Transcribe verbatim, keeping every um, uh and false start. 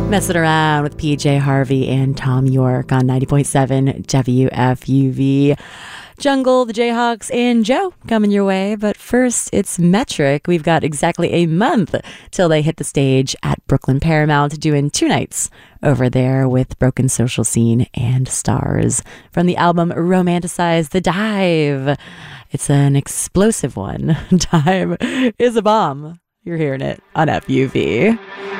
Messing around with P J Harvey and Tom York on ninety point seven W F U V. Jungle, the Jayhawks, and Joe coming your way. But first, it's Metric. We've got exactly a month till they hit the stage at Brooklyn Paramount, doing two nights over there with Broken Social Scene and Stars. From the album Romanticize the Dive. It's an explosive one. Time is a bomb. You're hearing it on F U V.